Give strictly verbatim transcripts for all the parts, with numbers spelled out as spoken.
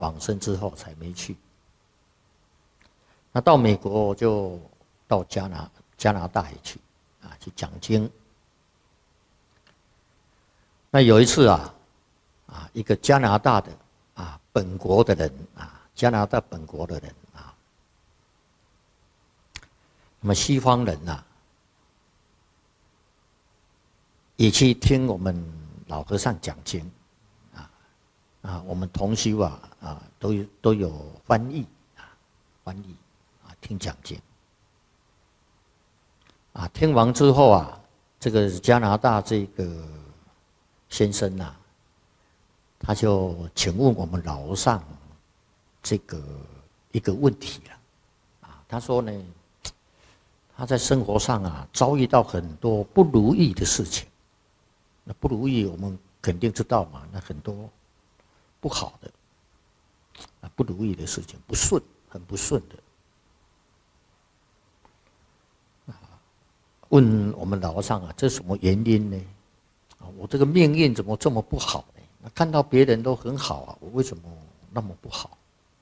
往生之后才没去。那到美国就到加拿加拿大也去啊，去讲经。那有一次啊，啊一个加拿大的啊本国的人啊，加拿大本国的人啊，那么西方人呐、啊，也去听我们老和尚讲经，啊啊，我们同修啊啊都有都有翻译啊翻译啊听讲经。啊，听完之后啊，这个加拿大这个先生呐、啊，他就请问我们老和尚这个一个问题了，啊，他说呢，他在生活上啊遭遇到很多不如意的事情，那不如意我们肯定知道嘛，那很多不好的啊不如意的事情，不顺，很不顺的。问我们老和尚啊，这是什么原因呢？啊，我这个命运怎么这么不好呢？那看到别人都很好啊，我为什么那么不好？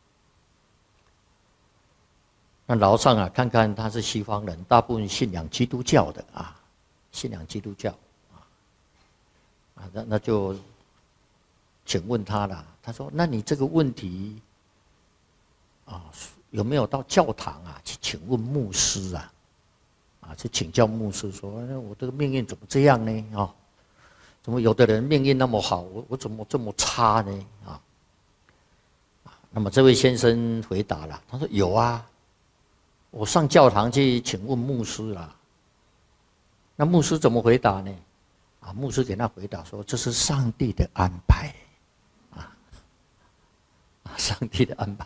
那老和尚啊，看看他是西方人，大部分信仰基督教的啊，信仰基督教啊，啊，那那就请问他了。他说：“那你这个问题啊，有没有到教堂啊去请问牧师啊？”啊，去请教牧师说：“我这个命运怎么这样呢？啊，怎么有的人命运那么好，我我怎么这么差呢？啊，那么这位先生回答了，他说：有啊，我上教堂去请问牧师了。那牧师怎么回答呢？啊，牧师给他回答说：这是上帝的安排，啊，上帝的安排。”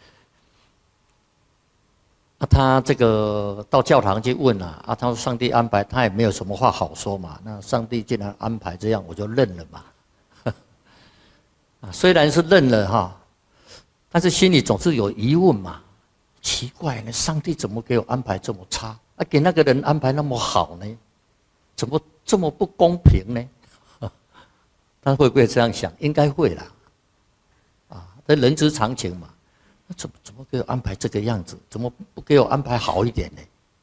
啊，他这个到教堂去问啊，啊，他说上帝安排，他也没有什么话好说嘛。那上帝既然安排这样，我就认了嘛。啊，虽然是认了哈，但是心里总是有疑问嘛。奇怪呢，上帝怎么给我安排这么差？啊，给那个人安排那么好呢？怎么这么不公平呢？他会不会这样想？应该会啦。啊，这人之常情嘛。怎么怎么给我安排这个样子？怎么不给我安排好一点呢？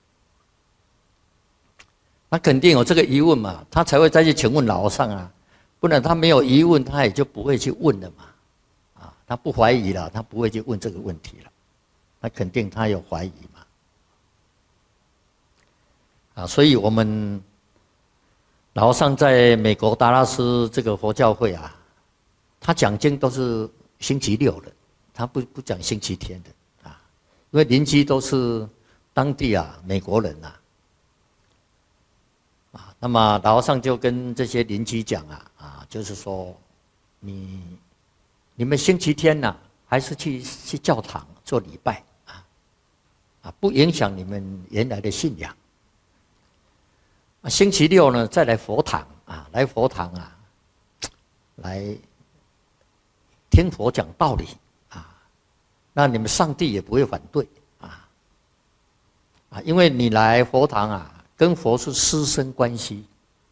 他肯定有这个疑问嘛，他才会再去请问老和尚啊，不然他没有疑问，他也就不会去问了嘛。啊，他不怀疑了，他不会去问这个问题了。那肯定他有怀疑嘛。啊，所以我们老和尚在美国达拉斯这个佛教会啊，他讲经都是星期六的。他不不讲星期天的啊，因为邻居都是当地啊美国人呐，啊，那么老和尚就跟这些邻居讲啊啊，就是说，你你们星期天呐、啊，还是去去教堂做礼拜啊，啊，不影响你们原来的信仰。啊，星期六呢再来佛堂啊，来佛堂啊，来听佛讲道理。那你们上帝也不会反对啊，啊，因为你来佛堂啊，跟佛是师生关系，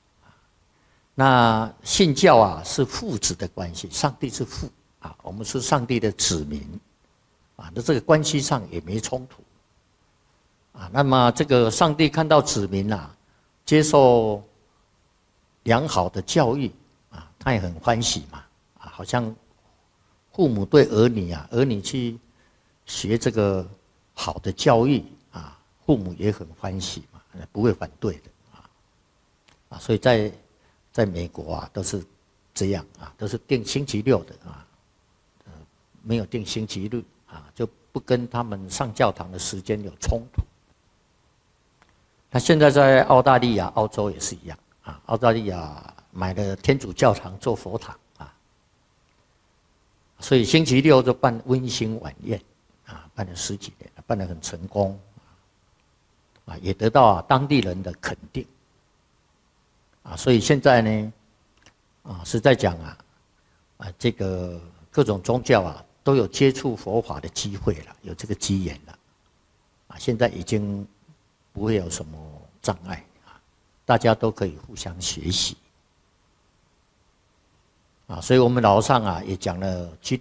那信教啊是父子的关系，上帝是父啊，我们是上帝的子民，啊，那这个关系上也没冲突，啊，那么这个上帝看到子民啊，接受良好的教育啊，他也很欢喜嘛，啊，好像父母对儿女啊，儿女去学这个好的教育啊，父母也很欢喜嘛，不会反对的啊。啊，所以在在美国啊，都是这样啊，都是定星期六的啊，呃，没有定星期日啊，就不跟他们上教堂的时间有冲突。那现在在澳大利亚、澳洲也是一样啊，澳大利亚买了天主教堂做佛堂啊，所以星期六就办温馨晚宴。啊，办了十几年，办得很成功，啊，也得到啊当地人的肯定，啊，所以现在呢，啊，是在讲啊，啊，这个各种宗教啊都有接触佛法的机会了，有这个机缘了，啊，现在已经不会有什么障碍啊，大家都可以互相学习，啊，所以我们老和尚啊也讲了基督。